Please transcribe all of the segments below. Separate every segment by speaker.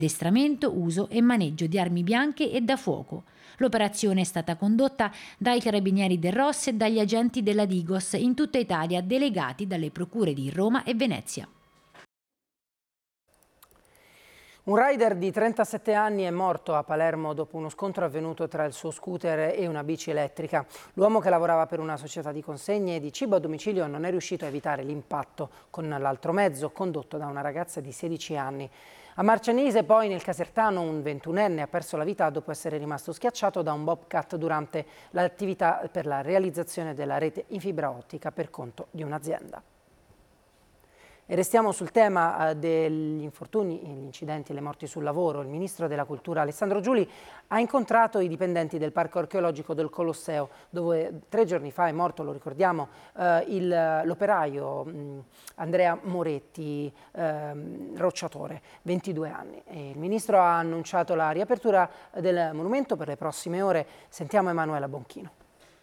Speaker 1: addestramento, uso e maneggio di armi bianche e da fuoco. L'operazione è stata condotta dai carabinieri del ROS e dagli agenti della Digos in tutta Italia, delegati dalle procure di Roma e Venezia.
Speaker 2: Un rider di 37 anni è morto a Palermo dopo uno scontro avvenuto tra il suo scooter e una bici elettrica. L'uomo, che lavorava per una società di consegne di cibo a domicilio, non è riuscito a evitare l'impatto con l'altro mezzo, condotto da una ragazza di 16 anni. A Marcianise, poi, nel Casertano, un 21enne ha perso la vita dopo essere rimasto schiacciato da un bobcat durante l'attività per la realizzazione della rete in fibra ottica per conto di un'azienda. E restiamo sul tema degli infortuni, gli incidenti e le morti sul lavoro. Il ministro della Cultura Alessandro Giuli ha incontrato i dipendenti del Parco Archeologico del Colosseo, dove 3 giorni fa è morto, lo ricordiamo, l'operaio Andrea Moretti, rocciatore, 22 anni. E il ministro ha annunciato la riapertura del monumento per le prossime ore. Sentiamo Emanuela Bonchino.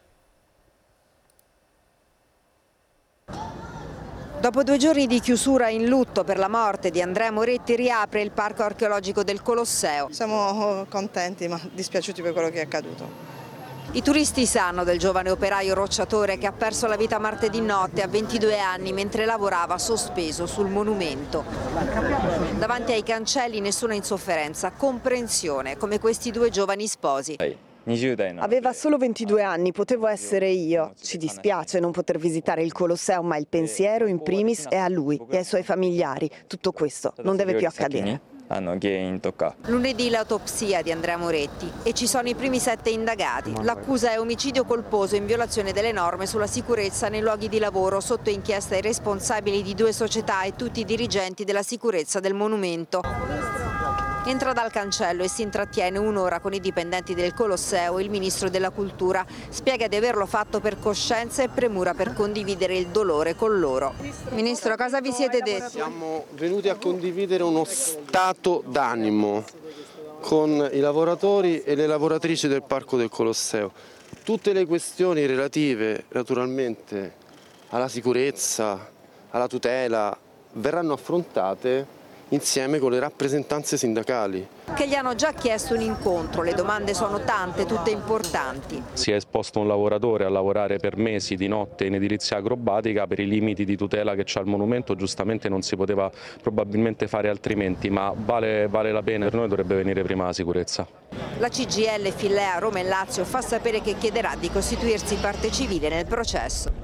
Speaker 3: Dopo 2 giorni di chiusura in lutto per la morte di Andrea Moretti, riapre il Parco Archeologico del Colosseo.
Speaker 4: Siamo contenti ma dispiaciuti per quello che è accaduto.
Speaker 3: I turisti sanno del giovane operaio rocciatore che ha perso la vita martedì notte a 22 anni mentre lavorava sospeso sul monumento. Davanti ai cancelli nessuna insofferenza, comprensione, come questi 2 giovani sposi.
Speaker 4: Aveva solo 22 anni, potevo essere io. Ci dispiace non poter visitare il Colosseo, ma il pensiero in primis è a lui e ai suoi familiari. Tutto questo non deve più accadere.
Speaker 3: Lunedì l'autopsia di Andrea Moretti e ci sono i primi 7 indagati. L'accusa è omicidio colposo in violazione delle norme sulla sicurezza nei luoghi di lavoro, sotto inchiesta i responsabili di 2 società e tutti i dirigenti della sicurezza del monumento. Entra dal cancello e si intrattiene un'ora con i dipendenti del Colosseo. Il ministro della Cultura spiega di averlo fatto per coscienza e premura per condividere il dolore con loro. Ministro, cosa vi siete detti?
Speaker 5: Siamo venuti a condividere uno stato d'animo con i lavoratori e le lavoratrici del Parco del Colosseo. Tutte le questioni relative naturalmente alla sicurezza, alla tutela, verranno affrontate insieme con le rappresentanze sindacali.
Speaker 3: Che gli hanno già chiesto un incontro, le domande sono tante, tutte importanti.
Speaker 6: Si è esposto un lavoratore a lavorare per mesi di notte in edilizia acrobatica per i limiti di tutela che c'ha il monumento, giustamente non si poteva probabilmente fare altrimenti, ma vale la pena, per noi dovrebbe venire prima la sicurezza.
Speaker 3: La CGIL Fillea Roma e Lazio fa sapere che chiederà di costituirsi parte civile nel processo.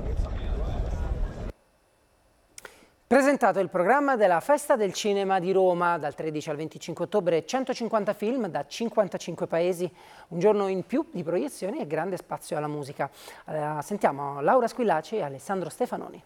Speaker 2: Presentato il programma della Festa del Cinema di Roma, dal 13 al 25 ottobre 150 film da 55 paesi, un giorno in più di proiezioni e grande spazio alla musica. Sentiamo Laura Squillaci e Alessandro Stefanoni.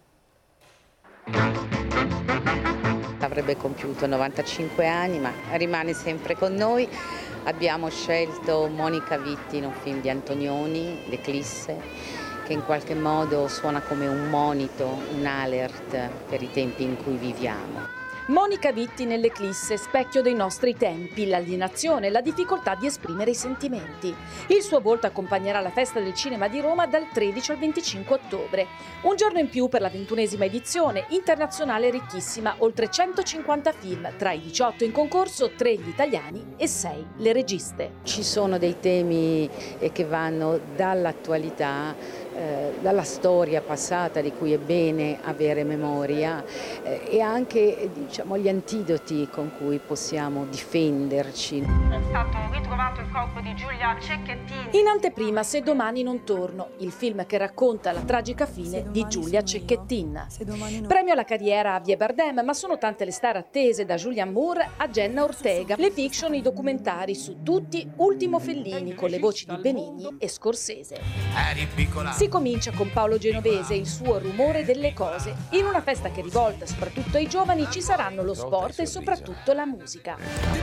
Speaker 7: Avrebbe compiuto 95 anni, ma rimane sempre con noi. Abbiamo scelto Monica Vitti in un film di Antonioni, L'Eclisse, che in qualche modo suona come un monito, un alert per i tempi in cui viviamo.
Speaker 8: Monica Vitti nell'Eclisse, specchio dei nostri tempi, l'alienazione, la difficoltà di esprimere i sentimenti. Il suo volto accompagnerà la Festa del Cinema di Roma dal 13 al 25 ottobre. Un giorno in più per la 21ª edizione, internazionale ricchissima, oltre 150 film, tra i 18 in concorso, 3 gli italiani e 6 le registe.
Speaker 7: Ci sono dei temi che vanno dall'attualità, dalla storia passata di cui è bene avere memoria e anche gli antidoti con cui possiamo difenderci.
Speaker 9: È stato ritrovato il corpo di Giulia Cecchettini.
Speaker 8: In anteprima Se domani non torno, il film che racconta la tragica fine di Giulia Cecchettin. Premio alla carriera a Javier Bardem, ma sono tante le star attese, da Julianne Moore a Jenna Ortega. Le fiction, i documentari, su tutti Ultimo Fellini, con le voci di Benigni e Scorsese. Si comincia con Paolo Genovese e il suo Rumore delle cose. In una festa che è rivolta soprattutto ai giovani ci saranno lo sport e soprattutto la musica.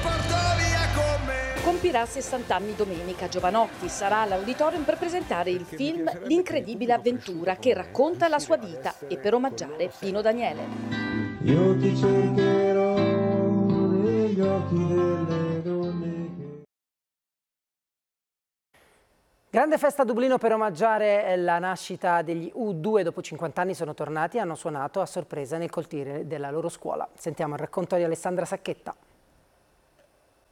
Speaker 8: Compirà 60 anni domenica. Giovanotti sarà all'Auditorium per presentare il film L'incredibile avventura, che racconta la sua vita, e per omaggiare Pino Daniele.
Speaker 10: Io ti cercherò negli occhi delle donne.
Speaker 2: Grande festa a Dublino per omaggiare la nascita degli U2. Dopo 50 anni sono tornati e hanno suonato a sorpresa nel cortile della loro scuola. Sentiamo il racconto di Alessandra Sacchetta.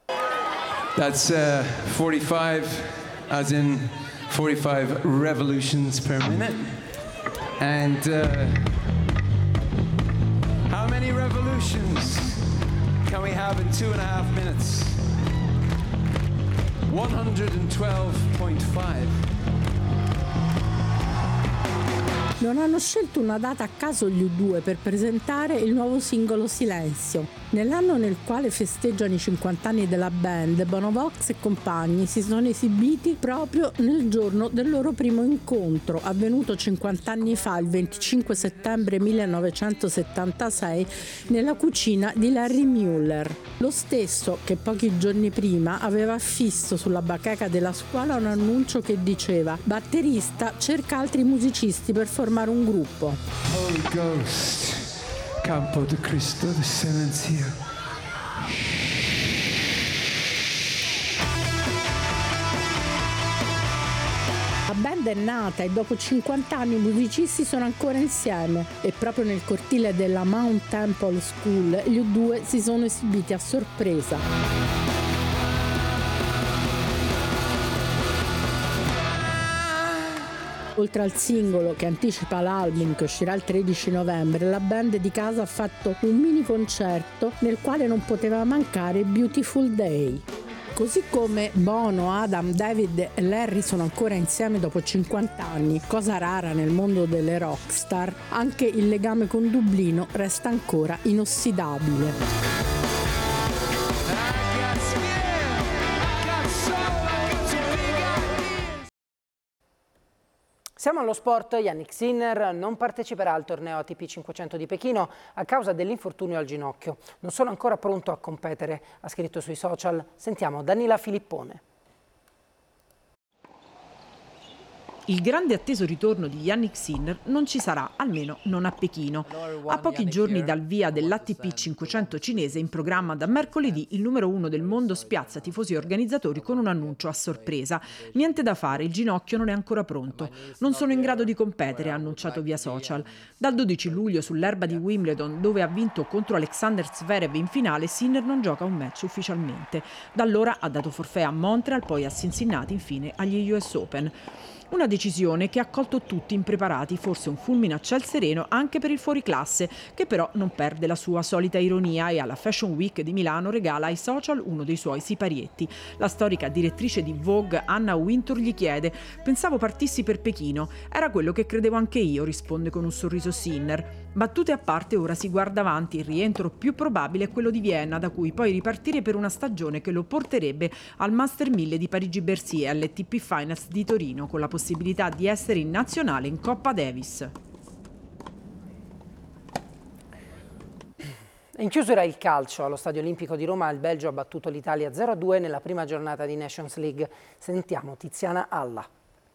Speaker 10: That's 45, as in 45 revolutions per minute. And how many revolutions can we have in 2.5 minutes? 112.5.
Speaker 11: Non hanno scelto una data a caso gli U2 per presentare il nuovo singolo Silenzio. Nell'anno nel quale festeggiano i 50 anni della band, Bono Vox e compagni si sono esibiti proprio nel giorno del loro primo incontro, avvenuto 50 anni fa, il 25 settembre 1976, nella cucina di Larry Mueller, lo stesso che pochi giorni prima aveva affisso sulla bacheca della scuola un annuncio che diceva: batterista, cerca altri musicisti per formare un gruppo.
Speaker 10: Holy Ghost, Campo de Cristo de Silencio.
Speaker 11: La band è nata e dopo 50 anni i musicisti sono ancora insieme e proprio nel cortile della Mount Temple School gli U2 si sono esibiti a sorpresa. Oltre al singolo che anticipa l'album che uscirà il 13 novembre, la band di casa ha fatto un mini concerto nel quale non poteva mancare Beautiful Day. Così come Bono, Adam, David e Larry sono ancora insieme dopo 50 anni, cosa rara nel mondo delle rockstar, anche il legame con Dublino resta ancora inossidabile.
Speaker 2: Siamo allo sport. Jannik Sinner non parteciperà al torneo ATP 500 di Pechino a causa dell'infortunio al ginocchio. Non sono ancora pronto a competere, ha scritto sui social. Sentiamo Danila Filippone.
Speaker 12: Il grande atteso ritorno di Jannik Sinner non ci sarà, almeno non a Pechino. A pochi giorni dal via dell'ATP 500 cinese, in programma da mercoledì, il numero 1 del mondo spiazza tifosi e organizzatori con un annuncio a sorpresa. Niente da fare, il ginocchio non è ancora pronto. Non sono in grado di competere, ha annunciato via social. Dal 12 luglio sull'erba di Wimbledon, dove ha vinto contro Alexander Zverev in finale, Sinner non gioca un match ufficialmente. Da allora ha dato forfait a Montreal, poi a Cincinnati, infine agli US Open. Una decisione che ha colto tutti impreparati, forse un fulmine a ciel sereno anche per il fuoriclasse, che però non perde la sua solita ironia e alla Fashion Week di Milano regala ai social uno dei suoi siparietti. La storica direttrice di Vogue, Anna Wintour, gli chiede: «Pensavo partissi per Pechino, era quello che credevo anche io», risponde con un sorriso Sinner. Battute a parte, ora si guarda avanti, il rientro più probabile è quello di Vienna, da cui poi ripartire per una stagione che lo porterebbe al Master 1000 di Parigi-Bercy e alle TP Finals di Torino, con la possibilità di essere in nazionale in Coppa Davis.
Speaker 2: In chiusura il calcio. Allo Stadio Olimpico di Roma il Belgio ha battuto l'Italia 0-2 nella prima giornata di Nations League. Sentiamo Tiziana Alla.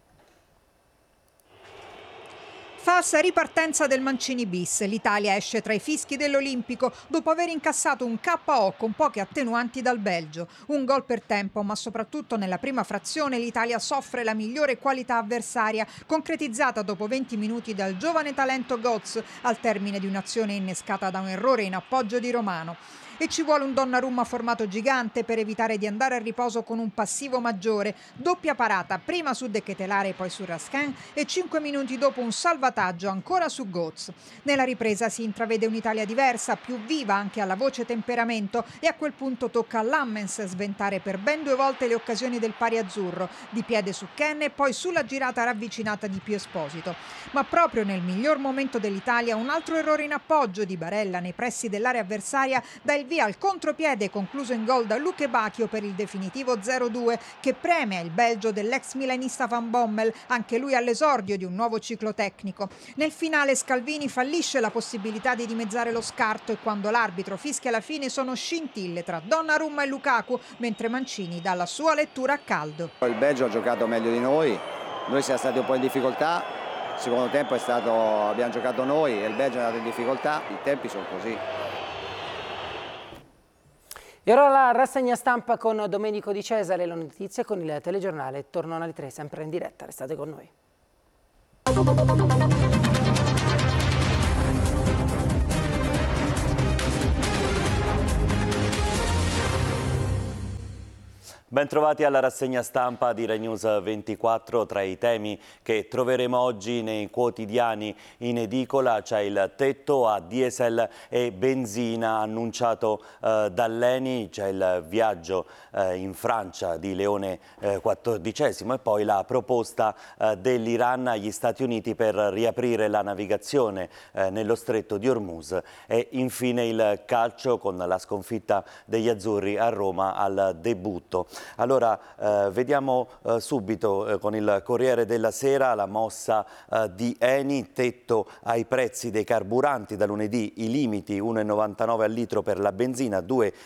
Speaker 13: Falsa ripartenza del Mancini bis. L'Italia esce tra i fischi dell'Olimpico dopo aver incassato un KO con poche attenuanti dal Belgio. Un gol per tempo, ma soprattutto nella prima frazione l'Italia soffre la migliore qualità avversaria, concretizzata dopo 20 minuti dal giovane talento Götze al termine di un'azione innescata da un errore in appoggio di Romano. E ci vuole un Donnarumma formato gigante per evitare di andare a riposo con un passivo maggiore. Doppia parata, prima su De Ketelaere e poi su Raskin, e 5 minuti dopo un salvataggio ancora su Götze. Nella ripresa si intravede un'Italia diversa, più viva anche alla voce temperamento, e a quel punto tocca a Lammens sventare per ben 2 volte le occasioni del pari azzurro, di piede su Ken e poi sulla girata ravvicinata di Pio Esposito. Ma proprio nel miglior momento dell'Italia un altro errore in appoggio di Barella nei pressi dell'area avversaria dà il via al contropiede concluso in gol da Luke Bacchio per il definitivo 0-2 che premia il Belgio dell'ex milanista Van Bommel, anche lui all'esordio di un nuovo ciclo tecnico. Nel finale Scalvini fallisce la possibilità di dimezzare lo scarto e quando l'arbitro fischia la fine sono scintille tra Donnarumma e Lukaku, mentre Mancini dà la sua lettura a caldo.
Speaker 14: Il Belgio ha giocato meglio di noi siamo stati un po' in difficoltà, il secondo tempo abbiamo giocato noi e il Belgio è andato in difficoltà, i tempi sono così.
Speaker 2: E ora la rassegna stampa con Domenico Di Cesare, le notizie con il telegiornale tornano alle 3 sempre in diretta, restate con noi.
Speaker 15: Bentrovati alla rassegna stampa di Rai News 24. Tra i temi che troveremo oggi nei quotidiani in edicola c'è il tetto a diesel e benzina annunciato dall'Eni, c'è il viaggio in Francia di Leone XIV e poi la proposta dell'Iran agli Stati Uniti per riaprire la navigazione nello stretto di Hormuz e infine il calcio con la sconfitta degli azzurri a Roma al debutto. Allora, vediamo subito con il Corriere della Sera la mossa di Eni, tetto ai prezzi dei carburanti, da lunedì i limiti 1,99 al litro per la benzina,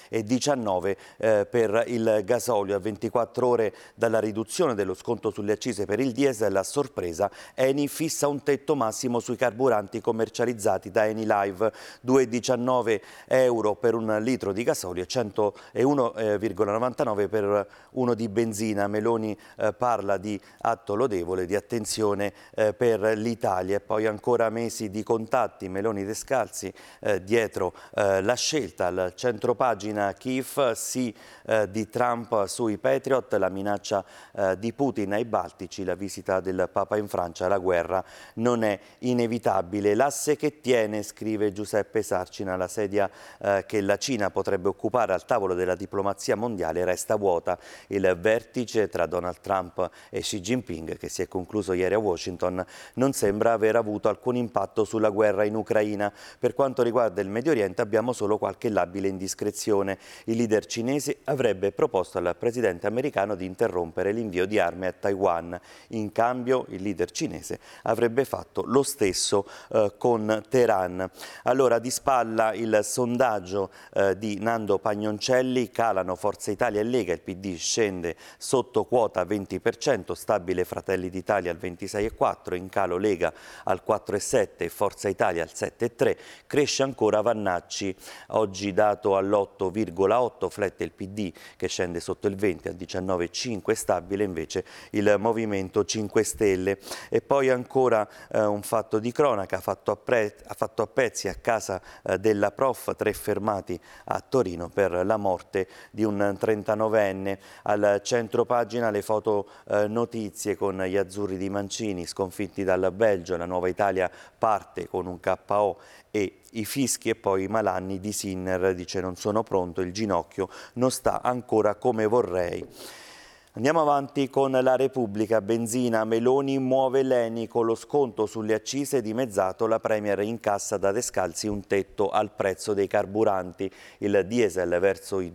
Speaker 15: 2,19 per il gasolio. A 24 ore dalla riduzione dello sconto sulle accise per il diesel, a sorpresa Eni fissa un tetto massimo sui carburanti commercializzati da Eni Live, 2,19 euro per un litro di gasolio e 101,99 per uno di benzina. Meloni parla di atto lodevole, di attenzione per l'Italia. E poi ancora mesi di contatti, Meloni Descalzi dietro la scelta. Al centropagina Kiev, sì di Trump sui Patriot, la minaccia di Putin ai Baltici, la visita del Papa in Francia, la guerra non è inevitabile. L'asse che tiene, scrive Giuseppe Sarcina, la sedia che la Cina potrebbe occupare al tavolo della diplomazia mondiale resta vuota. Il vertice tra Donald Trump e Xi Jinping, che si è concluso ieri a Washington, non sembra aver avuto alcun impatto sulla guerra in Ucraina. Per quanto riguarda il Medio Oriente abbiamo solo qualche labile indiscrezione. Il leader cinese avrebbe proposto al presidente americano di interrompere l'invio di armi a Taiwan. In cambio il leader cinese avrebbe fatto lo stesso con Teheran. Allora, di spalla il sondaggio di Nando Pagnoncelli, calano Forza Italia e Lega, il PD scende sotto quota 20%, stabile Fratelli d'Italia al 26,4%, in calo Lega al 4,7% e Forza Italia al 7,3%, cresce ancora Vannacci, oggi dato all'8,8%, flette il PD che scende sotto il 20% al 19,5%, stabile invece il Movimento 5 Stelle. E poi ancora un fatto di cronaca, ha fatto a pezzi a casa della prof, 3 fermati a Torino per la morte di un 39enne. Al centropagina le foto notizie con gli azzurri di Mancini sconfitti dal Belgio, la Nuova Italia parte con un KO e i fischi, e poi Malanni di Sinner dice non sono pronto, il ginocchio non sta ancora come vorrei. Andiamo avanti con la Repubblica. Benzina, Meloni muove l'Eni con lo sconto sulle accise dimezzato, la Premier incassa da Descalzi un tetto al prezzo dei carburanti. Il diesel verso i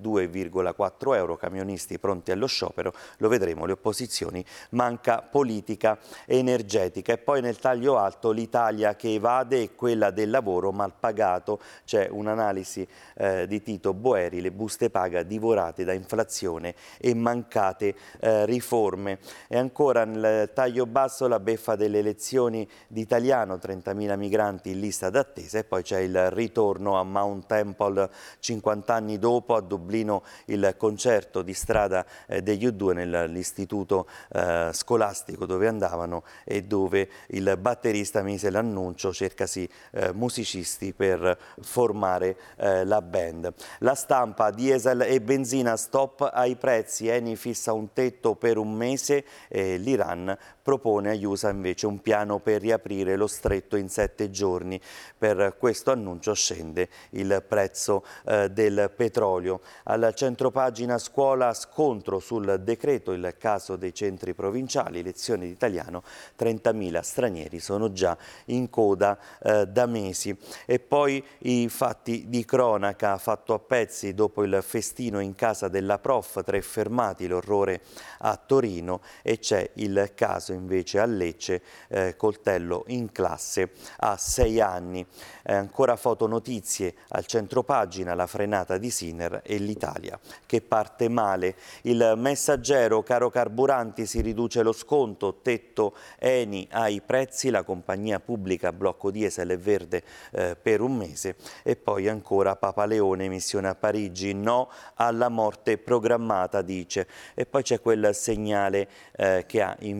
Speaker 15: 2,4 euro, camionisti pronti allo sciopero, lo vedremo, le opposizioni, manca politica energetica. E poi nel taglio alto l'Italia che evade e quella del lavoro mal pagato, c'è un'analisi di Tito Boeri, le buste paga divorate da inflazione e mancate riforme. E ancora nel taglio basso la beffa delle elezioni di Italiano, 30.000 migranti in lista d'attesa, e poi c'è il ritorno a Mount Temple 50 anni dopo, a Dublino il concerto di strada degli U2 nell'istituto scolastico dove andavano e dove il batterista mise l'annuncio cercasi musicisti per formare la band. La Stampa, diesel e benzina, stop ai prezzi, Eni fissa un tetto per un mese, l'Iran propone agli USA invece un piano per riaprire lo stretto in 7 giorni. Per questo annuncio scende il prezzo del petrolio. Al centropagina scuola, scontro sul decreto, il caso dei centri provinciali, lezioni di italiano, 30.000 stranieri sono già in coda da mesi. E poi i fatti di cronaca, fatto a pezzi dopo il festino in casa della prof, 3 fermati, l'orrore a Torino, e c'è il caso invece a Lecce, coltello in classe a 6 anni. Ancora fotonotizie al centropagina, la frenata di Sinner e l'Italia che parte male. Il Messaggero, caro carburanti, si riduce lo sconto, tetto Eni ai prezzi, la compagnia pubblica blocco diesel e verde per un mese. E poi ancora Papa Leone, missione a Parigi, no alla morte programmata, dice. E poi c'è quel segnale che ha inviato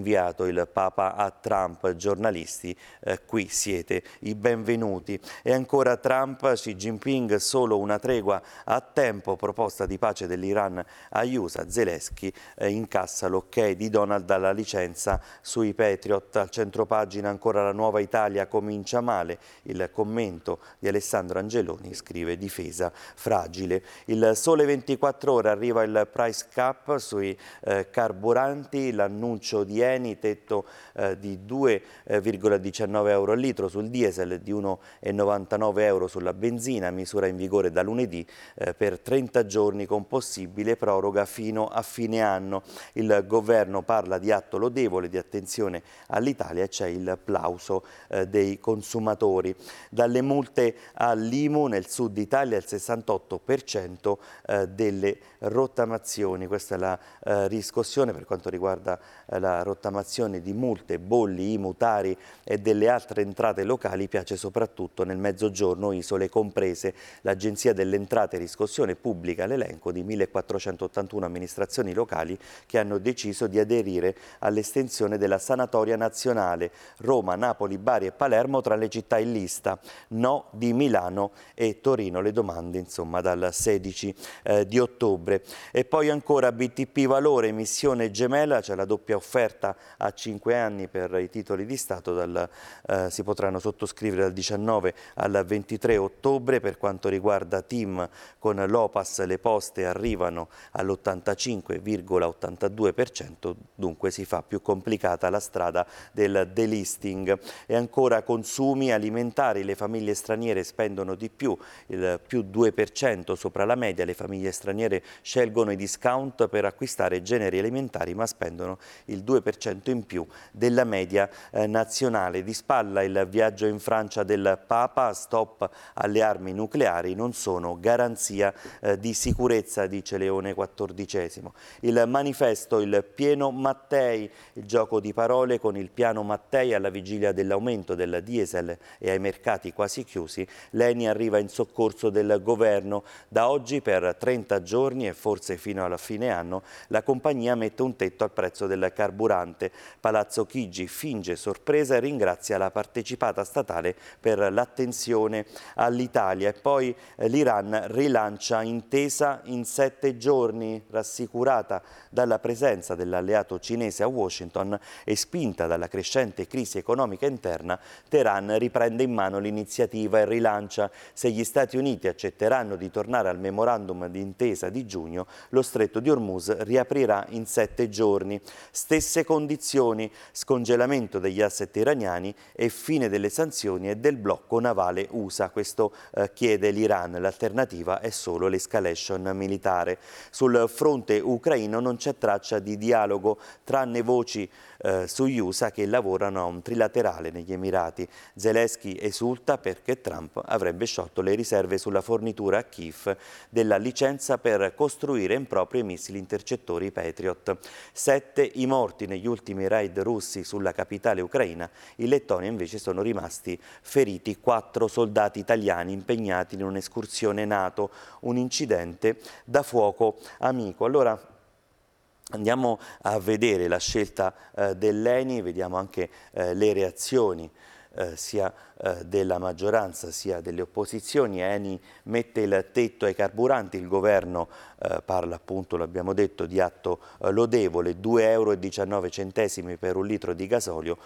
Speaker 15: il Papa a Trump, giornalisti, qui siete i benvenuti. E ancora Trump, Xi Jinping, solo una tregua a tempo, proposta di pace dell'Iran agli USA, Zelensky incassa l'ok di Donald alla licenza sui Patriot. Al centropagina ancora la nuova Italia comincia male, il commento di Alessandro Angeloni scrive difesa fragile. Il Sole 24 Ore arriva il price cap sui carburanti, l'annuncio di Eni, tetto di 2,19 euro al litro sul diesel, di 1,99 euro sulla benzina, misura in vigore da lunedì per 30 giorni con possibile proroga fino a fine anno. Il governo parla di atto lodevole di attenzione all'Italia e c'è il plauso dei consumatori. Dalle multe all'IMU nel sud Italia il 68% delle rottamazioni, questa è la riscossione per quanto riguarda la rottamazione di multe, bolli, IMU, Tari e delle altre entrate locali, piace soprattutto nel mezzogiorno, isole comprese. L'Agenzia delle Entrate e Riscossione pubblica l'elenco di 1481 amministrazioni locali che hanno deciso di aderire all'estensione della sanatoria nazionale. Roma, Napoli, Bari e Palermo tra le città in lista, no di Milano e Torino, le domande insomma dal 16 di ottobre. E poi ancora BTP Valore, emissione gemella, c'è la doppia offerta a 5 anni per i titoli di Stato, si potranno sottoscrivere dal 19 al 23 ottobre. Per quanto riguarda TIM con l'Opas le poste arrivano all'85,82%, dunque si fa più complicata la strada del delisting. E ancora consumi alimentari, le famiglie straniere spendono di più, il più 2% sopra la media. Le famiglie straniere scelgono i discount per acquistare generi alimentari ma spendono il 2% in più della media nazionale. Di spalla il viaggio in Francia del Papa, stop alle armi nucleari, non sono garanzia di sicurezza, dice Leone XIV. Il manifesto, il pieno Mattei, il gioco di parole con il piano Mattei alla vigilia dell'aumento del diesel e ai mercati quasi chiusi. L'Eni arriva in soccorso del governo. Da oggi per 30 giorni e forse fino alla fine anno la compagnia mette un tetto al prezzo del carburante. Palazzo Chigi finge sorpresa e ringrazia la partecipata statale per l'attenzione all'Italia. E poi l'Iran rilancia intesa in 7 giorni, rassicurata dalla presenza dell'alleato cinese a Washington e spinta dalla crescente crisi economica interna, Teheran riprende in mano l'iniziativa e rilancia. Se gli Stati Uniti accetteranno di tornare al memorandum di intesa di giugno, lo stretto di Hormuz riaprirà in 7 giorni. Stesse condizioni, scongelamento degli asset iraniani e fine delle sanzioni e del blocco navale USA. Questo chiede l'Iran, l'alternativa è solo l'escalation militare. Sul fronte ucraino non c'è traccia di dialogo, tranne voci sugli USA che lavorano a un trilaterale negli Emirati. Zelensky esulta perché Trump avrebbe sciolto le riserve sulla fornitura a Kiev della licenza per costruire in proprio i missili intercettori Patriot. 7 i morti negli ultimi raid russi sulla capitale ucraina. In Lettonia invece sono rimasti feriti 4 soldati italiani impegnati in un'escursione NATO, un incidente da fuoco amico. Allora andiamo a vedere la scelta dell'Eni, vediamo anche le reazioni sia della maggioranza sia delle opposizioni. Eni mette il tetto ai carburanti, il governo parla appunto, l'abbiamo detto, di atto lodevole, 2,19 euro per un litro di gasolio,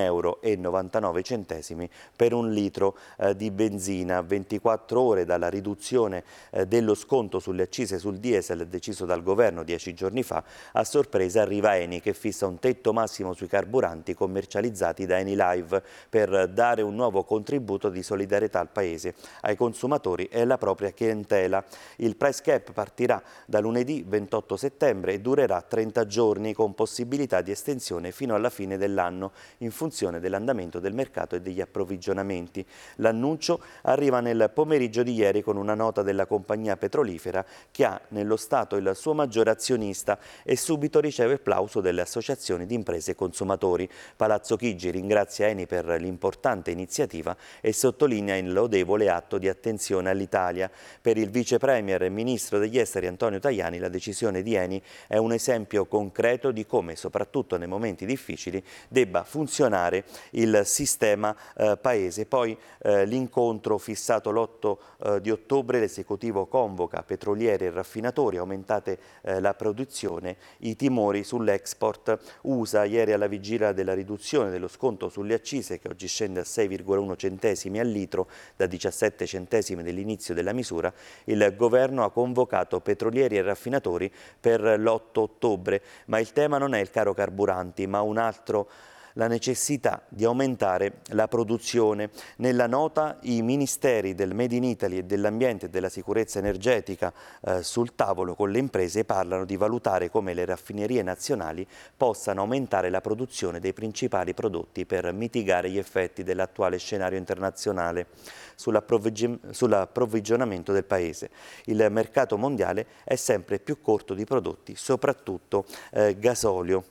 Speaker 15: 1,99 euro per un litro di benzina. 24 ore dalla riduzione dello sconto sulle accise sul diesel deciso dal governo 10 giorni fa, a sorpresa arriva Eni che fissa un tetto massimo sui carburanti commercializzati da Eni Live per dare un nuovo contributo di solidarietà al Paese, ai consumatori e alla propria clientela. Il price cap partirà da lunedì 28 settembre e durerà 30 giorni con possibilità di estensione fino alla fine dell'anno in funzione dell'andamento del mercato e degli approvvigionamenti. L'annuncio arriva nel pomeriggio di ieri con una nota della compagnia petrolifera che ha nello Stato il suo maggiore azionista e subito riceve il plauso delle associazioni di imprese e consumatori. Palazzo Chigi ringrazia Eni per l'importante iniziativa dell'iniziativa e sottolinea il lodevole atto di attenzione all'Italia. Per il vice premier e ministro degli esteri Antonio Tajani la decisione di Eni è un esempio concreto di come, soprattutto nei momenti difficili, debba funzionare il sistema paese. Poi l'incontro fissato l'8 di ottobre, l'esecutivo convoca petrolieri e raffinatori, aumentate la produzione, i timori sull'export USA. Ieri alla vigilia della riduzione dello sconto sulle accise, che oggi scende a 6,1 centesimi al litro da 17 centesimi dell'inizio della misura, il governo ha convocato petrolieri e raffinatori per l'8 ottobre, ma il tema non è il caro carburanti, ma un altro: la necessità di aumentare la produzione. Nella nota i ministeri del Made in Italy e dell'Ambiente e della Sicurezza Energetica sul tavolo con le imprese parlano di valutare come le raffinerie nazionali possano aumentare la produzione dei principali prodotti per mitigare gli effetti dell'attuale scenario internazionale sull'approvvigionamento del Paese. Il mercato mondiale è sempre più corto di prodotti, soprattutto gasolio.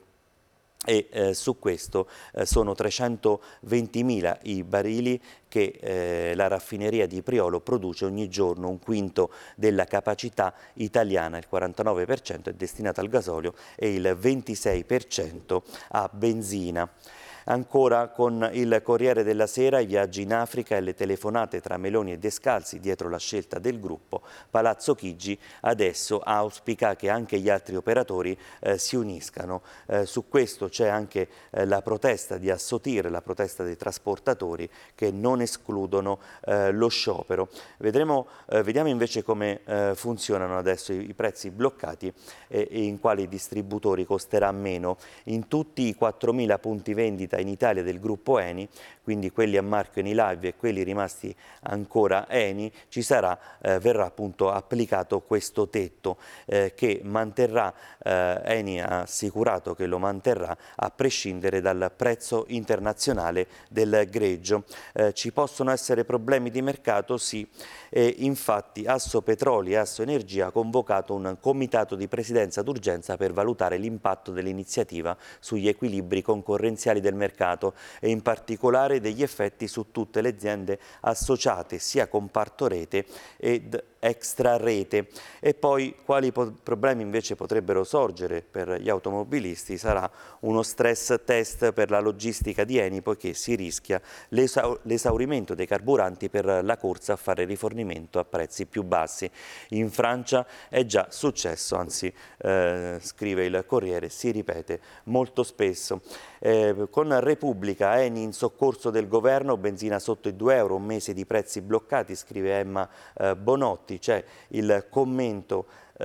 Speaker 15: E su questo sono 320.000 i barili che la raffineria di Priolo produce ogni giorno, un quinto della capacità italiana. Il 49% è destinato al gasolio e il 26% a benzina. Ancora con il Corriere della Sera, i viaggi in Africa e le telefonate tra Meloni e Descalzi dietro la scelta del gruppo. Palazzo Chigi adesso auspica che anche gli altri operatori si uniscano. Su questo c'è anche la protesta di Assotir, la protesta dei trasportatori, che non escludono lo sciopero. Vediamo invece come funzionano adesso i prezzi bloccati e in quali distributori costerà meno. In tutti i 4.000 punti vendita in Italia del gruppo Eni, quindi quelli a marchio Enilive e quelli rimasti ancora Eni, verrà appunto applicato questo tetto che manterrà, Eni ha assicurato che lo manterrà a prescindere dal prezzo internazionale del greggio. Ci possono essere problemi di mercato? Sì. Infatti Asso Petroli e Asso Energia ha convocato un comitato di presidenza d'urgenza per valutare l'impatto dell'iniziativa sugli equilibri concorrenziali del mercato e in particolare degli effetti su tutte le aziende associate, sia comparto rete ed extrarete. E poi quali problemi invece potrebbero sorgere per gli automobilisti? Sarà uno stress test per la logistica di Eni, poiché si rischia l'esaurimento dei carburanti per la corsa a fare rifornimento a prezzi più bassi. In Francia è già successo, anzi scrive il Corriere, si ripete molto spesso. Con Repubblica, Eni in soccorso del governo, benzina sotto i 2 euro, un mese di prezzi bloccati, scrive Emma Bonotti. C'è il commento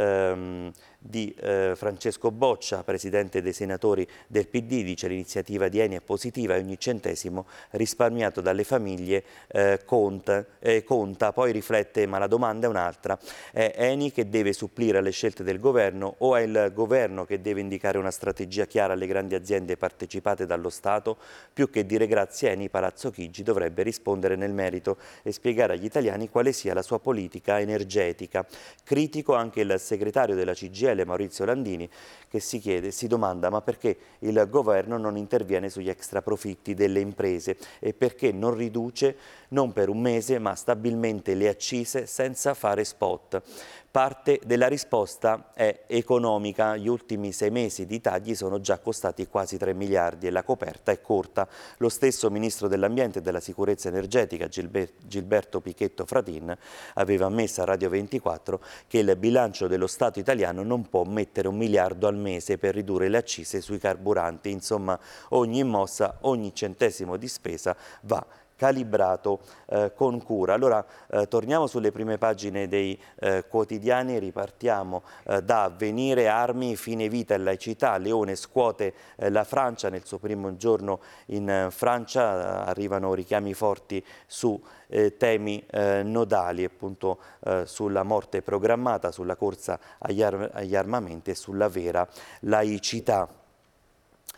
Speaker 15: di Francesco Boccia, presidente dei senatori del PD, dice: l'iniziativa di Eni è positiva e ogni centesimo risparmiato dalle famiglie conta. Poi riflette: ma la domanda è un'altra, è Eni che deve supplire alle scelte del governo o è il governo che deve indicare una strategia chiara alle grandi aziende partecipate dallo Stato? Più che dire grazie Eni, Palazzo Chigi dovrebbe rispondere nel merito e spiegare agli italiani quale sia la sua politica energetica. Critico anche il segretario della CGIL Maurizio Landini, che si domanda: ma perché il governo non interviene sugli extraprofitti delle imprese e perché non riduce, non per un mese ma stabilmente, le accise senza fare spot? Parte della risposta è economica. Gli ultimi 6 mesi di tagli sono già costati quasi 3 miliardi e la coperta è corta. Lo stesso Ministro dell'Ambiente e della Sicurezza Energetica, Gilberto Pichetto Fratin, aveva ammesso a Radio 24 che il bilancio dello Stato italiano non può mettere 1 miliardo al mese per ridurre le accise sui carburanti. Insomma, ogni mossa, ogni centesimo di spesa va calibrato con cura. Allora torniamo sulle prime pagine dei quotidiani, ripartiamo da Avvenire, armi, fine vita e laicità. Leone scuote la Francia nel suo primo giorno in Francia, arrivano richiami forti su temi nodali, appunto sulla morte programmata, sulla corsa agli armamenti e sulla vera laicità.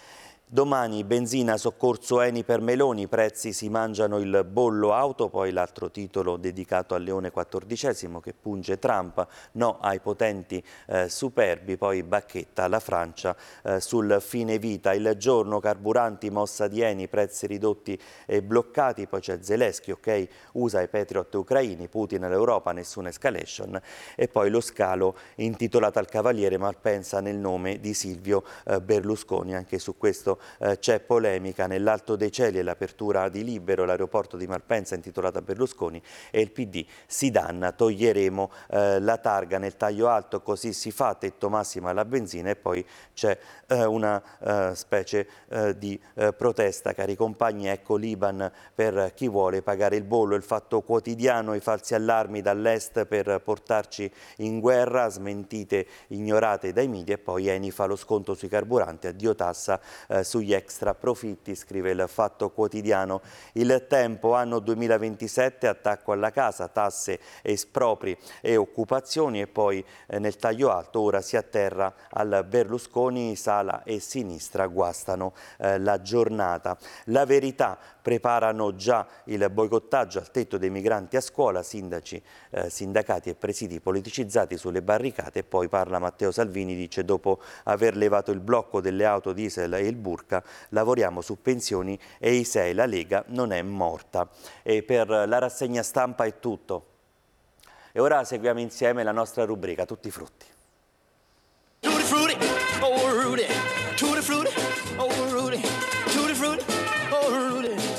Speaker 15: Domani benzina, soccorso Eni per Meloni, i prezzi si mangiano il bollo auto, poi l'altro titolo dedicato a Leone XIV che punge Trump, no ai potenti superbi, poi bacchetta la Francia sul fine vita, il giorno carburanti, mossa di Eni, prezzi ridotti e bloccati, poi c'è Zelensky, ok, USA e Patriot ucraini, Putin all'Europa, nessuna escalation e poi lo scalo intitolato al Cavaliere Malpensa nel nome di Silvio Berlusconi, anche su questo c'è polemica. Nell'Alto dei Cieli e l'apertura di Libero, l'aeroporto di Malpensa intitolata a Berlusconi e il PD si danna, toglieremo la targa nel taglio alto, così si fa, tetto massimo alla benzina e poi c'è una specie di protesta, cari compagni, ecco l'Iban per chi vuole pagare il bollo, il Fatto Quotidiano, i falsi allarmi dall'est per portarci in guerra, smentite ignorate dai media e poi Eni fa lo sconto sui carburanti, addio tassa sugli extra profitti, scrive il Fatto Quotidiano. Il Tempo, anno 2027, attacco alla casa, tasse, espropri e occupazioni e poi nel taglio alto ora si atterra al Berlusconi, Sala e sinistra guastano la giornata. La Verità, preparano già il boicottaggio al tetto dei migranti a scuola, sindaci, sindacati e presidi politicizzati sulle barricate e poi parla Matteo Salvini, dice dopo aver levato il blocco delle auto diesel e il burka lavoriamo su pensioni e ISEE, la Lega non è morta. E per la rassegna stampa è tutto. E ora seguiamo insieme la nostra rubrica Tutti i frutti.
Speaker 10: Tutti frutti, oh Rudy, tutti frutti, oh Rudy.